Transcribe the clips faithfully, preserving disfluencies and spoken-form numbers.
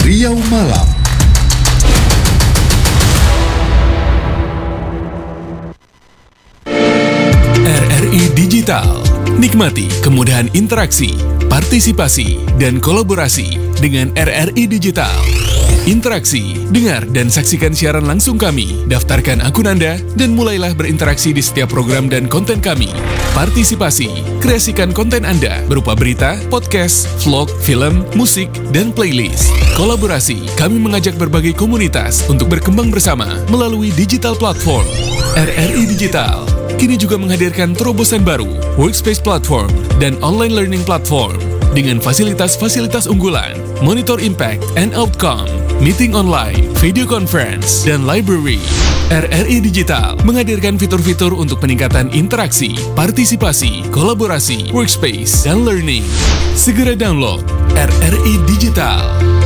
Riau Malam. R R I Digital. Nikmati kemudahan interaksi, partisipasi, dan kolaborasi dengan R R I Digital. Interaksi, dengar dan saksikan siaran langsung kami, daftarkan akun Anda, dan mulailah berinteraksi di setiap program dan konten kami. Partisipasi, kreasikan konten Anda berupa berita, podcast, vlog, film, musik, dan playlist. Kolaborasi, kami mengajak berbagai komunitas untuk berkembang bersama melalui digital platform. R R I Digital kini juga menghadirkan terobosan baru, workspace platform, dan online learning platform dengan fasilitas-fasilitas unggulan, monitor impact and outcome, meeting online, video conference, dan library. R R I Digital menghadirkan fitur-fitur untuk peningkatan interaksi, partisipasi, kolaborasi, workspace, dan learning. Segera download R R I Digital.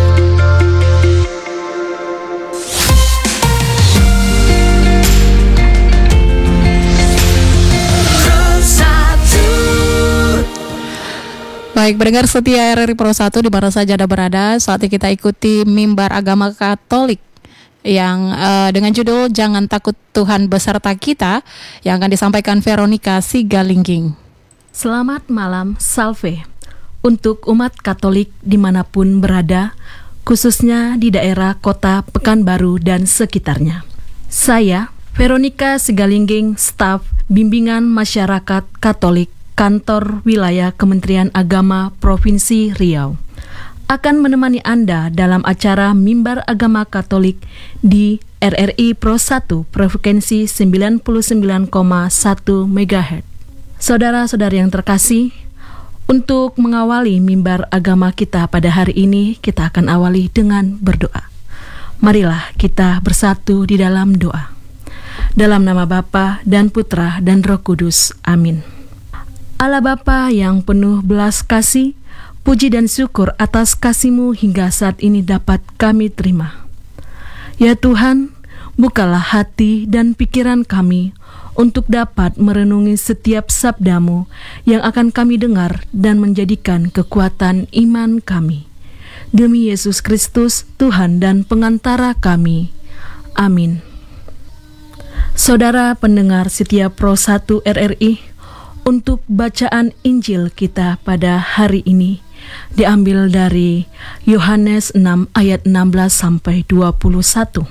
Baik, pendengar setia R R I Pro satu di mana saja Anda berada, saatnya kita ikuti mimbar agama Katolik yang uh, dengan judul Jangan Takut Tuhan Beserta Kita yang akan disampaikan Veronica Sigalingging. Selamat malam, Salve untuk umat Katolik dimanapun berada, khususnya di daerah kota Pekanbaru dan sekitarnya. Saya, Veronica Sigalingging, staf Bimbingan Masyarakat Katolik Kantor Wilayah Kementerian Agama Provinsi Riau, akan menemani Anda dalam acara Mimbar Agama Katolik di R R I Pro satu Frekuensi sembilan puluh sembilan koma satu megahertz. Saudara-saudari yang terkasih, untuk mengawali mimbar agama kita pada hari ini, kita akan awali dengan berdoa. Marilah kita bersatu di dalam doa. Dalam nama Bapa dan Putra dan Roh Kudus. Amin. Allah Bapa yang penuh belas kasih, puji dan syukur atas kasih-Mu hingga saat ini dapat kami terima. Ya Tuhan, bukalah hati dan pikiran kami untuk dapat merenungi setiap sabda-Mu yang akan kami dengar dan menjadikan kekuatan iman kami. Demi Yesus Kristus, Tuhan dan pengantara kami. Amin. Saudara pendengar setia Pro satu R R I, untuk bacaan Injil kita pada hari ini diambil dari Yohanes enam ayat enam belas sampai dua puluh satu.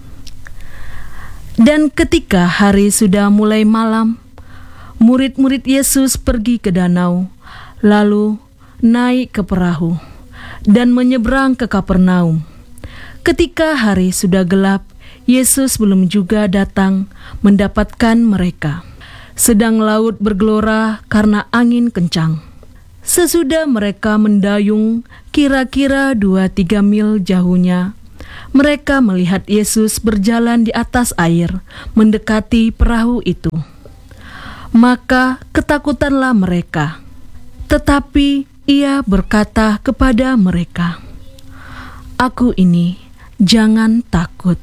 Dan ketika hari sudah mulai malam, murid-murid Yesus pergi ke danau, lalu naik ke perahu dan menyeberang ke Kapernaum. Ketika hari sudah gelap, Yesus belum juga datang mendapatkan mereka. Sedang laut bergelora karena angin kencang. Sesudah mereka mendayung kira-kira dua tiga mil jauhnya, mereka melihat Yesus berjalan di atas air mendekati perahu itu. Maka ketakutanlah mereka. Tetapi Ia berkata kepada mereka, "Aku ini, jangan takut."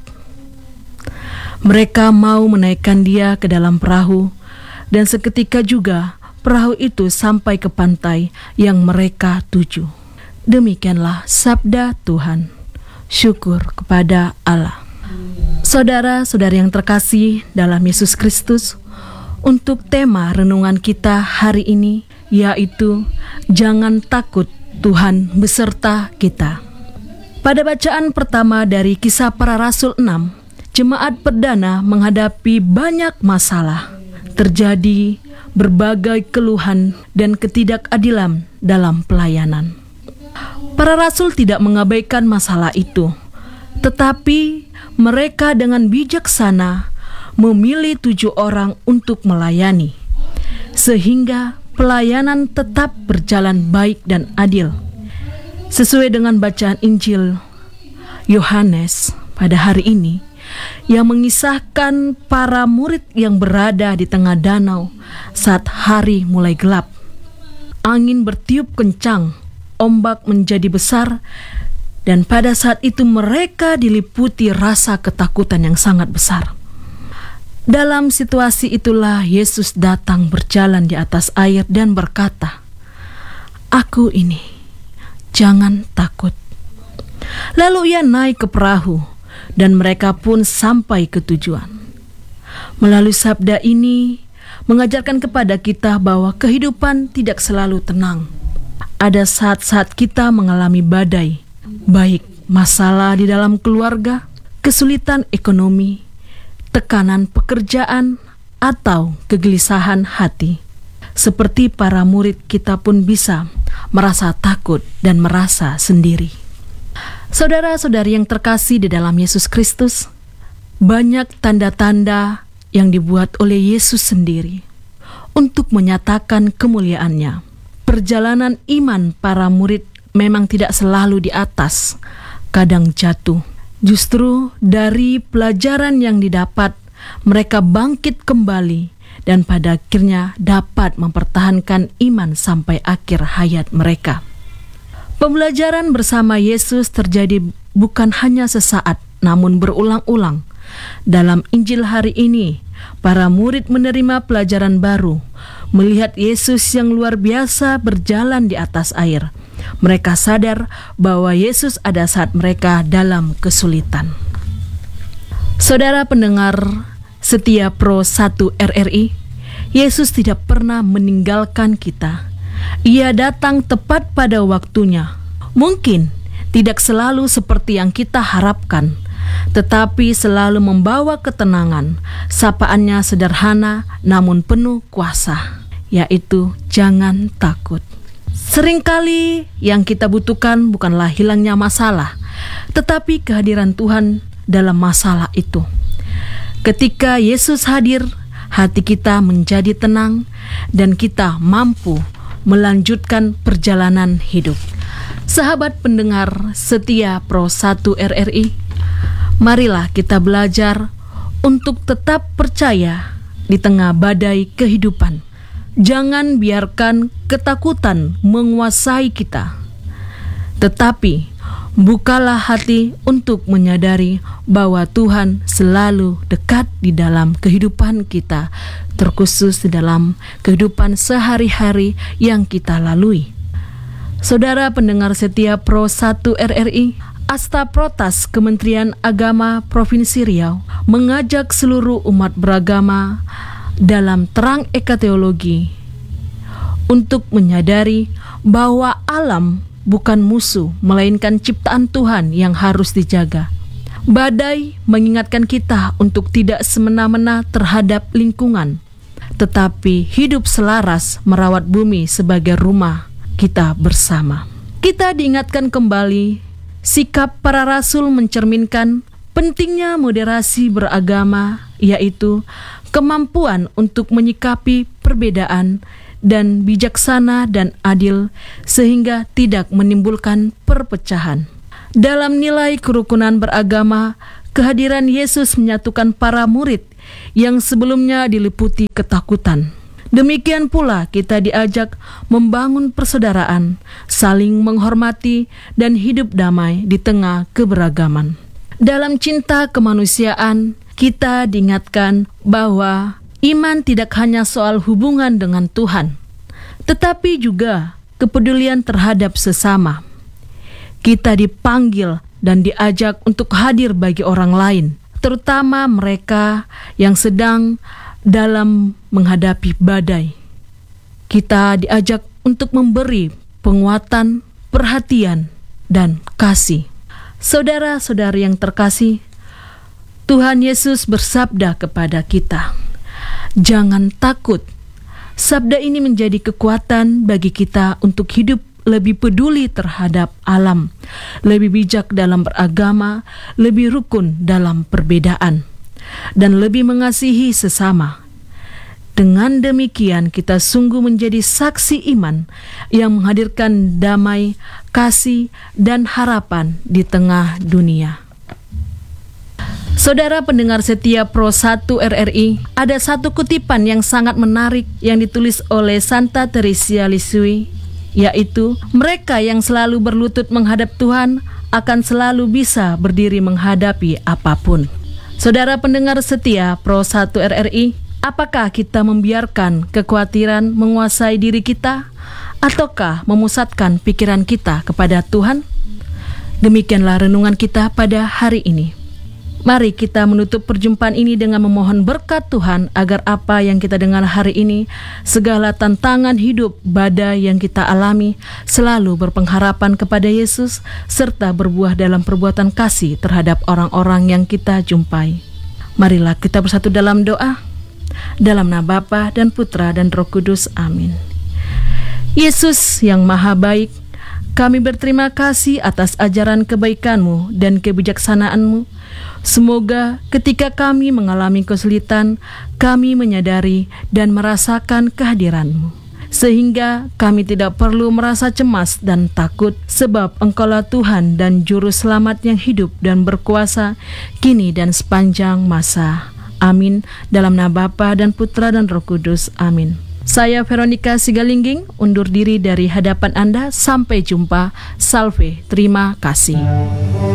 Mereka mau menaikkan Dia ke dalam perahu, dan seketika juga perahu itu sampai ke pantai yang mereka tuju. Demikianlah sabda Tuhan. Syukur kepada Allah. Saudara-saudari yang terkasih dalam Yesus Kristus, untuk tema renungan kita hari ini yaitu Jangan Takut Tuhan Beserta Kita. Pada bacaan pertama dari Kisah Para Rasul enam, jemaat perdana menghadapi banyak masalah. Terjadi berbagai keluhan dan ketidakadilan dalam pelayanan. Para rasul tidak mengabaikan masalah itu, tetapi mereka dengan bijaksana memilih tujuh orang untuk melayani, sehingga pelayanan tetap berjalan baik dan adil. Sesuai dengan bacaan Injil Yohanes pada hari ini, yang mengisahkan para murid yang berada di tengah danau saat hari mulai gelap. Angin bertiup kencang, ombak menjadi besar, dan pada saat itu mereka diliputi rasa ketakutan yang sangat besar. Dalam situasi itulah Yesus datang berjalan di atas air dan berkata, "Aku ini, jangan takut." Lalu ia naik ke perahu, dan mereka pun sampai ke tujuan. Melalui sabda ini mengajarkan kepada kita bahwa kehidupan tidak selalu tenang. Ada saat-saat kita mengalami badai, baik masalah di dalam keluarga, kesulitan ekonomi, tekanan pekerjaan, atau kegelisahan hati. Seperti para murid, kita pun bisa merasa takut dan merasa sendiri. Saudara-saudari yang terkasih di dalam Yesus Kristus, banyak tanda-tanda yang dibuat oleh Yesus sendiri untuk menyatakan kemuliaannya. Perjalanan iman para murid memang tidak selalu di atas, kadang jatuh. Justru dari pelajaran yang didapat, mereka bangkit kembali dan pada akhirnya dapat mempertahankan iman sampai akhir hayat mereka. Pembelajaran bersama Yesus terjadi bukan hanya sesaat, namun berulang-ulang. Dalam Injil hari ini, para murid menerima pelajaran baru, melihat Yesus yang luar biasa berjalan di atas air. Mereka sadar bahwa Yesus ada saat mereka dalam kesulitan. Saudara pendengar setia Pro satu R R I, Yesus tidak pernah meninggalkan kita. Ia datang tepat pada waktunya. Mungkin tidak selalu seperti yang kita harapkan, tetapi selalu membawa ketenangan. Sapaannya sederhana namun penuh kuasa, yaitu jangan takut. Seringkali yang kita butuhkan bukanlah hilangnya masalah, tetapi kehadiran Tuhan dalam masalah itu. Ketika Yesus hadir, hati kita menjadi tenang dan kita mampu melanjutkan perjalanan hidup. Sahabat pendengar setia Pro satu R R I, marilah kita belajar untuk tetap percaya di tengah badai kehidupan. Jangan biarkan ketakutan menguasai kita, tetapi bukalah hati untuk menyadari bahwa Tuhan selalu dekat di dalam kehidupan kita, terkhusus di dalam kehidupan sehari-hari yang kita lalui. Saudara pendengar setia Pro satu R R I, Astaprotas Kementerian Agama Provinsi Riau mengajak seluruh umat beragama dalam terang ekateologi untuk menyadari bahwa alam bukan musuh, melainkan ciptaan Tuhan yang harus dijaga. Badai mengingatkan kita untuk tidak semena-mena terhadap lingkungan, tetapi hidup selaras merawat bumi sebagai rumah kita bersama. Kita diingatkan kembali, sikap para rasul mencerminkan pentingnya moderasi beragama, yaitu kemampuan untuk menyikapi perbedaan dan bijaksana dan adil sehingga tidak menimbulkan perpecahan. Dalam nilai kerukunan beragama, kehadiran Yesus menyatukan para murid yang sebelumnya diliputi ketakutan. Demikian pula kita diajak membangun persaudaraan, saling menghormati dan hidup damai di tengah keberagaman. Dalam cinta kemanusiaan, kita diingatkan bahwa iman tidak hanya soal hubungan dengan Tuhan, tetapi juga kepedulian terhadap sesama. Kita dipanggil dan diajak untuk hadir bagi orang lain, terutama mereka yang sedang dalam menghadapi badai. Kita diajak untuk memberi penguatan, perhatian, dan kasih. Saudara-saudari yang terkasih, Tuhan Yesus bersabda kepada kita, jangan takut. Sabda ini menjadi kekuatan bagi kita untuk hidup lebih peduli terhadap alam, lebih bijak dalam beragama, lebih rukun dalam perbedaan, dan lebih mengasihi sesama. Dengan demikian kita sungguh menjadi saksi iman yang menghadirkan damai, kasih, dan harapan di tengah dunia. Saudara pendengar setia Pro satu R R I, ada satu kutipan yang sangat menarik yang ditulis oleh Santa Teresia Lisieux, yaitu mereka yang selalu berlutut menghadap Tuhan akan selalu bisa berdiri menghadapi apapun. Saudara pendengar setia Pro satu R R I, apakah kita membiarkan kekhawatiran menguasai diri kita ataukah memusatkan pikiran kita kepada Tuhan? Demikianlah renungan kita pada hari ini. Mari kita menutup perjumpaan ini dengan memohon berkat Tuhan agar apa yang kita dengar hari ini, segala tantangan hidup, badai yang kita alami, selalu berpengharapan kepada Yesus, serta berbuah dalam perbuatan kasih terhadap orang-orang yang kita jumpai. Marilah kita bersatu dalam doa. Dalam nama Bapa dan Putra dan Roh Kudus. Amin. Yesus yang Maha Baik, kami berterima kasih atas ajaran kebaikan-Mu dan kebijaksanaan-Mu. Semoga ketika kami mengalami kesulitan, kami menyadari dan merasakan kehadiran-Mu, sehingga kami tidak perlu merasa cemas dan takut, sebab Engkaulah Tuhan dan Juru Selamat yang hidup dan berkuasa, kini dan sepanjang masa. Amin. Dalam nama Bapa dan Putra dan Roh Kudus. Amin. Saya Veronica Sigalingging undur diri dari hadapan Anda. Sampai jumpa. Salve. Terima kasih.